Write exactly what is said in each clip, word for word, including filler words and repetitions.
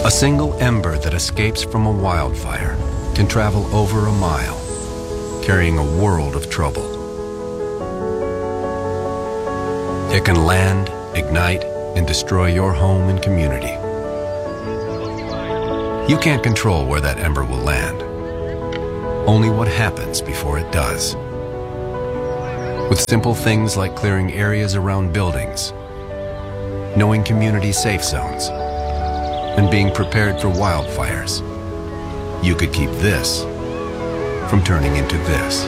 A single ember that escapes from a wildfire can travel over a mile, carrying a world of trouble. It can land, ignite, and destroy your home and community. You can't control where that ember will land, only what happens before it does. With simple things like clearing areas around buildings, knowing community safe zones, and being prepared for wildfires, you could keep this from turning into this.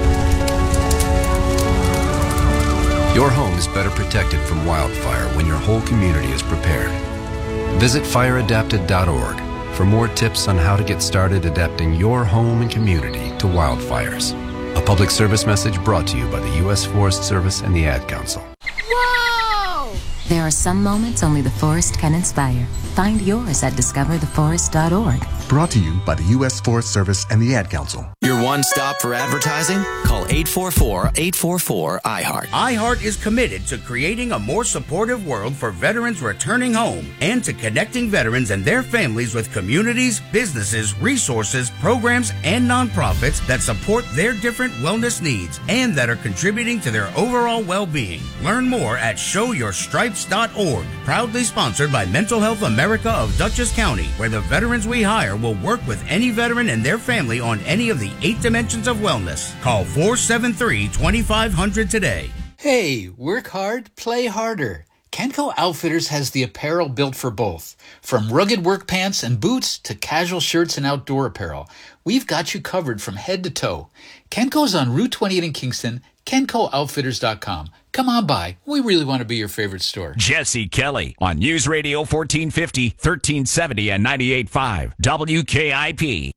Your home is better protected from wildfire when your whole community is prepared. Visit fire adapted dot org for more tips on how to get started adapting your home and community to wildfires. A public service message brought to you by the U S Forest Service and the Ad Council. Whoa! There are some moments only the forest can inspire. Find yours at discover the forest dot org. Brought to you by the U S Forest Service and the Ad Council. Your one stop for advertising? Call eight four four, eight four four, I heart. iHeart is committed to creating a more supportive world for veterans returning home and to connecting veterans and their families with communities, businesses, resources, programs, and nonprofits that support their different wellness needs and that are contributing to their overall well-being. Learn more at show your stripes dot org. Proudly sponsored by Mental Health America of Dutchess County, where the veterans we hire will work with any veteran and their family on any of the eight dimensions of wellness. Call four seven three, two five zero zero today. Hey, work hard, play harder. Kenco Outfitters has the apparel built for both. From rugged work pants and boots to casual shirts and outdoor apparel, we've got you covered from head to toe. Kenco's on Route twenty-eight in Kingston, kenco outfitters dot com. Come on by. We really want to be your favorite store. Jesse Kelly on News Radio fourteen fifty, thirteen seventy, and ninety-eight point five W K I P.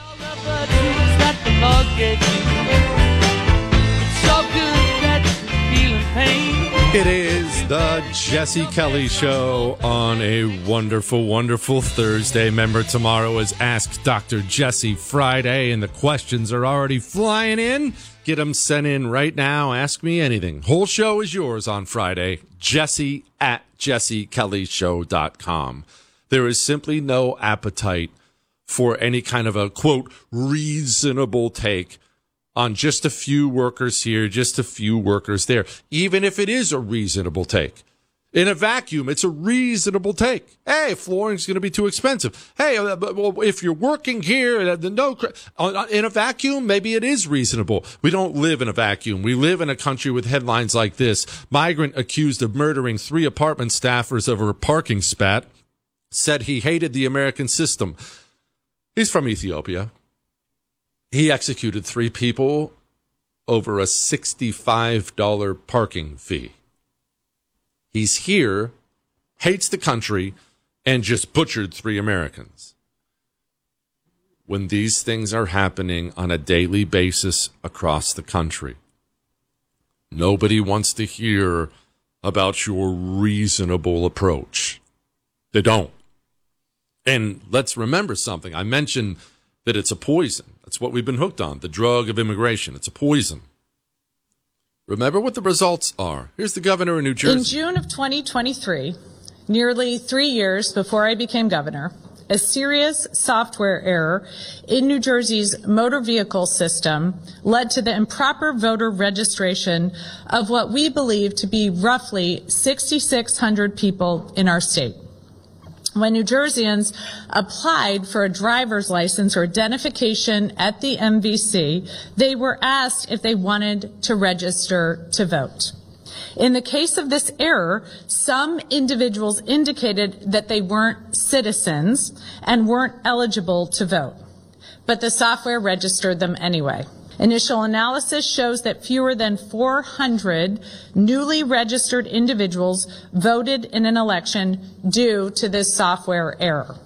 It is the Jesse Kelly Show on a wonderful, wonderful Thursday. Remember, tomorrow is Ask Doctor Jesse Friday, and the questions are already flying in. Get them sent in right now. Ask me anything. Whole show is yours on Friday. Jesse at jesse kelly show dot com. There is simply no appetite for any kind of a, quote, reasonable take on just a few workers here, just a few workers there, even if it is a reasonable take. In a vacuum, it's a reasonable take. Hey, flooring's going to be too expensive. Hey, well, if you're working here, the no in a vacuum, maybe it is reasonable. We don't live in a vacuum. We live in a country with headlines like this. Migrant accused of murdering three apartment staffers over a parking spat said he hated the American system. He's from Ethiopia. He executed three people over a sixty-five dollars parking fee. He's here, hates the country, and just butchered three Americans. When these things are happening on a daily basis across the country, nobody wants to hear about your reasonable approach. They don't. And let's remember something. I mentioned that it's a poison. That's what we've been hooked on, the drug of immigration. It's a poison. Remember what the results are. Here's the governor of New Jersey. In June of twenty twenty-three, nearly three years before I became governor, a serious software error in New Jersey's motor vehicle system led to the improper voter registration of what we believe to be roughly six thousand six hundred people in our state. When New Jerseyans applied for a driver's license or identification at the M V C, they were asked if they wanted to register to vote. In the case of this error, some individuals indicated that they weren't citizens and weren't eligible to vote, but the software registered them anyway. Initial analysis shows that fewer than four hundred newly registered individuals voted in an election due to this software error.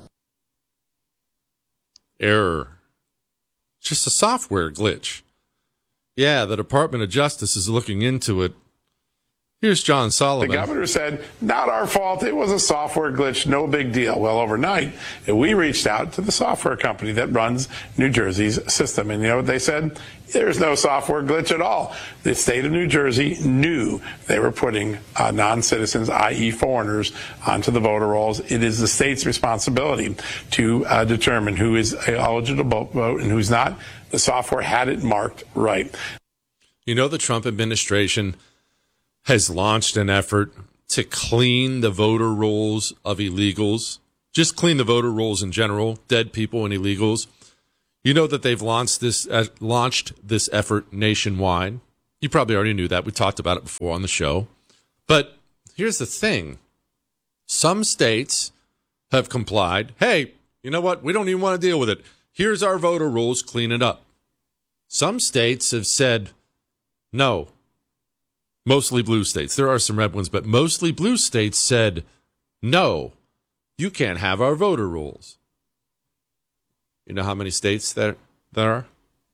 Error. Just a software glitch. Yeah, the Department of Justice is looking into it. Here's John Solomon. The governor said, not our fault. It was a software glitch. No big deal. Well, overnight, we reached out to the software company that runs New Jersey's system. And you know what they said? There's no software glitch at all. The state of New Jersey knew they were putting uh, non-citizens, that is foreigners, onto the voter rolls. It is the state's responsibility to uh, determine who is eligible to vote and who's not. The software had it marked right. You know, the Trump administration has launched an effort to clean the voter rolls of illegals, just clean the voter rolls in general, dead people and illegals. You know that they've launched this uh, launched this effort nationwide. You probably already knew that. We talked about it before on the show. But here's the thing. Some states have complied. Hey, you know what? We don't even want to deal with it. Here's our voter rolls. Clean it up. Some states have said no. Mostly blue states. There are some red ones, but mostly blue states said, no, you can't have our voter rolls. You know how many states there, there are?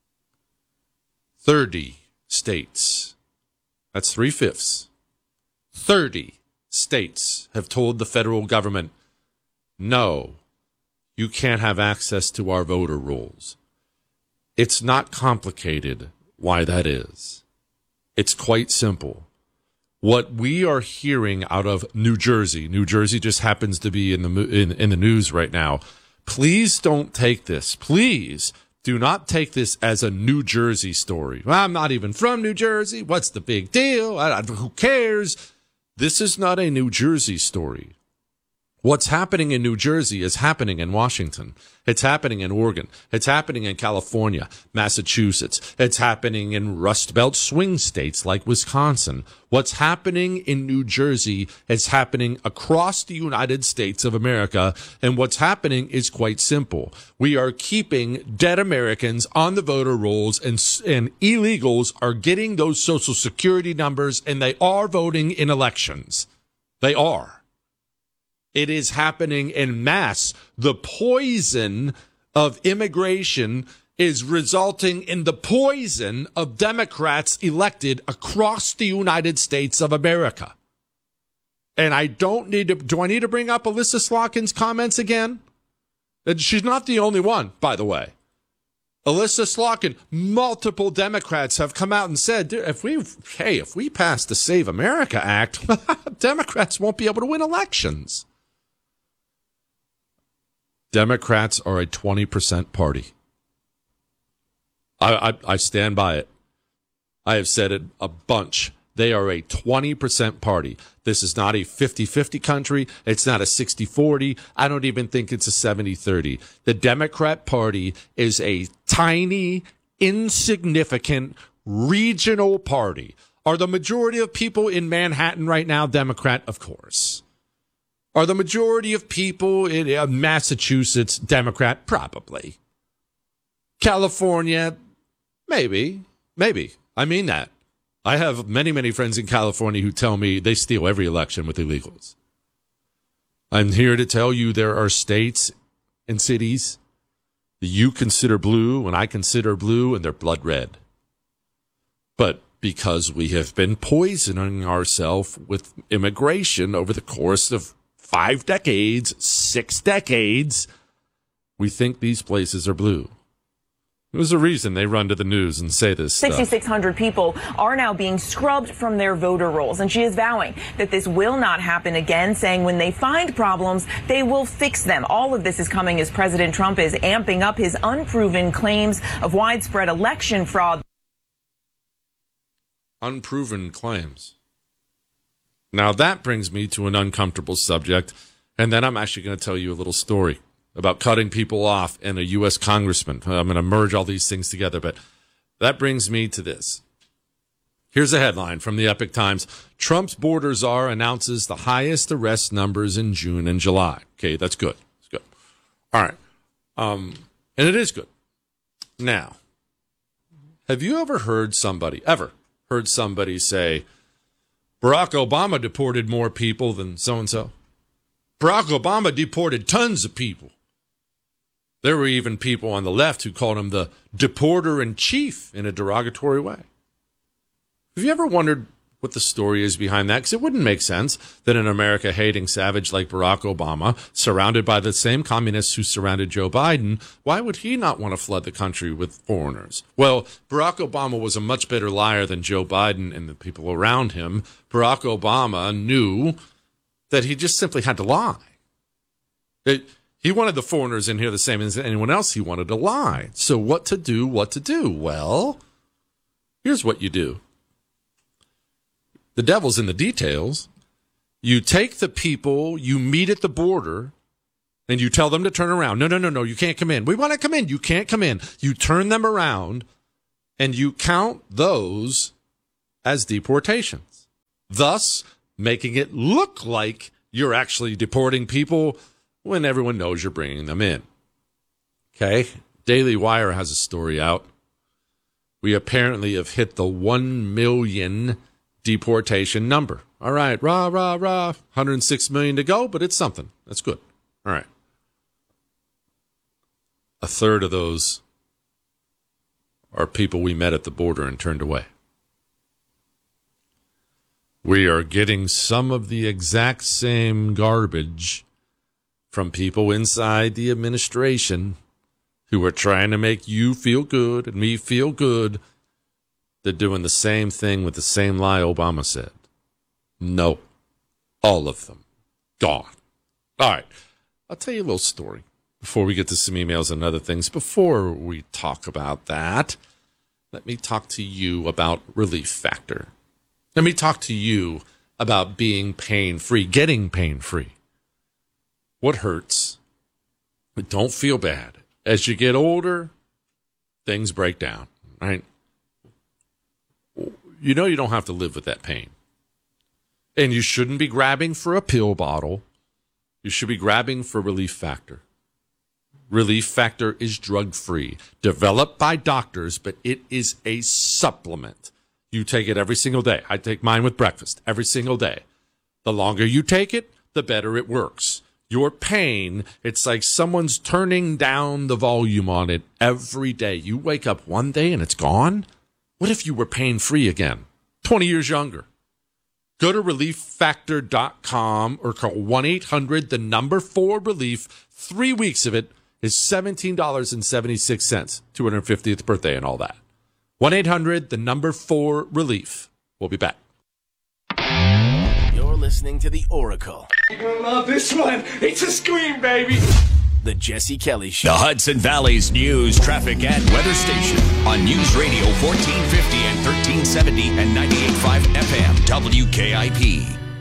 thirty states. That's three-fifths. thirty states have told the federal government, no, you can't have access to our voter rolls. It's not complicated why that is. It's quite simple. What we are hearing out of New Jersey, New Jersey just happens to be in the in, in the news right now. Please don't take this. Please do not take this as a New Jersey story. Well, I'm not even from New Jersey. What's the big deal? I, I, who cares? This is not a New Jersey story. What's happening in New Jersey is happening in Washington. It's happening in Oregon. It's happening in California, Massachusetts. It's happening in Rust Belt swing states like Wisconsin. What's happening in New Jersey is happening across the United States of America. And what's happening is quite simple. We are keeping dead Americans on the voter rolls, and, and illegals are getting those Social Security numbers, and they are voting in elections. They are. It is happening en masse. The poison of immigration is resulting in the poison of Democrats elected across the United States of America. And I don't need to, do I need to bring up Alyssa Slotkin's comments again? And she's not the only one, by the way. Alyssa Slotkin, multiple Democrats have come out and said, if we, hey, if we pass the Save America Act, Democrats won't be able to win elections. Democrats are a twenty percent party. I, I, I stand by it. I have said it a bunch. They are a twenty percent party. This is not a fifty-fifty country. It's not a sixty forty. I don't even think it's a seventy thirty. The Democrat Party is a tiny, insignificant, regional party. Are the majority of people in Manhattan right now Democrat? Of course. Are the majority of people in uh, Massachusetts Democrat? Probably. California? Maybe. Maybe. I mean that. I have many, many friends in California who tell me they steal every election with illegals. I'm here to tell you there are states and cities that you consider blue and I consider blue, and they're blood red. But because we have been poisoning ourselves with immigration over the course of five decades, six decades, we think these places are blue. There's a reason they run to the news and say this stuff. sixty-six hundred people are now being scrubbed from their voter rolls, and she is vowing that this will not happen again, saying when they find problems, they will fix them. All of this is coming as President Trump is amping up his unproven claims of widespread election fraud. Unproven claims. Now that brings me to an uncomfortable subject, and then I'm actually going to tell you a little story about cutting people off and a U S congressman. I'm going to merge all these things together, but that brings me to this. Here's a headline from the Epoch Times. Trump's border czar announces the highest arrest numbers in June and July. Okay, that's good. That's good. All right. Um, and it is good. Now, have you ever heard somebody, ever heard somebody say, Barack Obama deported more people than so-and-so? Barack Obama deported tons of people. There were even people on the left who called him the deporter-in-chief in a derogatory way. Have you ever wondered what the story is behind that, because it wouldn't make sense that an America-hating savage like Barack Obama, surrounded by the same communists who surrounded Joe Biden, why would he not want to flood the country with foreigners? Well, Barack Obama was a much better liar than Joe Biden and the people around him. Barack Obama knew that he just simply had to lie. It, he wanted the foreigners in here the same as anyone else. He wanted to lie. So what to do, what to do? Well, here's what you do. The devil's in the details. You take the people you meet at the border and you tell them to turn around. No, no, no, no, you can't come in. We want to come in. You can't come in. You turn them around and you count those as deportations, thus making it look like you're actually deporting people when everyone knows you're bringing them in. Okay? Daily Wire has a story out. We apparently have hit the one million deportation number. All right, rah, rah, rah. one hundred six million to go, but it's something. That's good. All right. A third of those are people we met at the border and turned away. We are getting some of the exact same garbage from people inside the administration who are trying to make you feel good and me feel good. They're doing the same thing with the same lie Obama said. No. All of them. Gone. All right. I'll tell you a little story before we get to some emails and other things. Before we talk about that, let me talk to you about Relief Factor. Let me talk to you about being pain-free, getting pain-free. What hurts? But don't feel bad. As you get older, things break down, right? You know you don't have to live with that pain. And you shouldn't be grabbing for a pill bottle. You should be grabbing for Relief Factor. Relief Factor is drug-free, developed by doctors, but it is a supplement. You take it every single day. I take mine with breakfast every single day. The longer you take it, the better it works. Your pain, it's like someone's turning down the volume on it every day. You wake up one day and it's gone. What if you were pain-free again? twenty years younger. Go to relief factor dot com or call one eight hundred, the number four relief. Three weeks of it is seventeen dollars and seventy-six cents. two hundred fiftieth birthday and all that. one eight hundred, the number four relief. We'll be back. You're listening to The Oracle. You're going to love this one. It's a scream, baby. The Jesse Kelly Show. The Hudson Valley's news, traffic, and weather station on News Radio fourteen fifty and thirteen seventy and ninety-eight point five F M W K I P.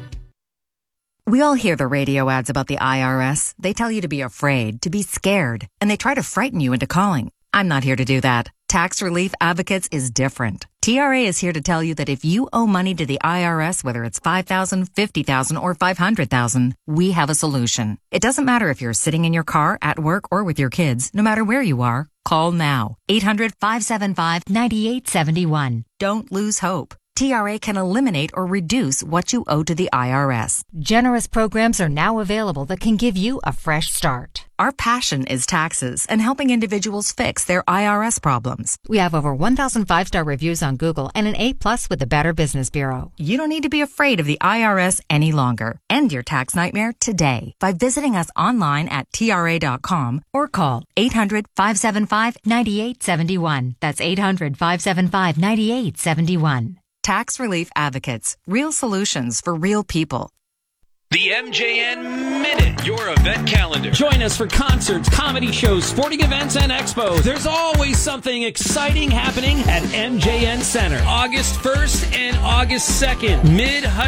We all hear the radio ads about the I R S. They tell you to be afraid, to be scared, and they try to frighten you into calling. I'm not here to do that. Tax Relief Advocates is different. T R A is here to tell you that if you owe money to the I R S, whether it's five thousand dollars, fifty thousand dollars, or five hundred thousand dollars, we have a solution. It doesn't matter if you're sitting in your car, at work, or with your kids. No matter where you are, call now. eight hundred, five seven five, nine eight seven one. Don't lose hope. T R A can eliminate or reduce what you owe to the I R S. Generous programs are now available that can give you a fresh start. Our passion is taxes and helping individuals fix their I R S problems. We have over one thousand five-star reviews on Google and an A plus with the Better Business Bureau. You don't need to be afraid of the I R S any longer. End your tax nightmare today by visiting us online at T R A dot com or call eight hundred, five seven five, nine eight seven one. That's eight hundred, five seven five, nine eight seven one. Tax Relief Advocates. Real solutions for real people. The M J N Minute, your event calendar. Join us for concerts, comedy shows, sporting events, and expos. There's always something exciting happening at M J N Center. August first and August second. Mid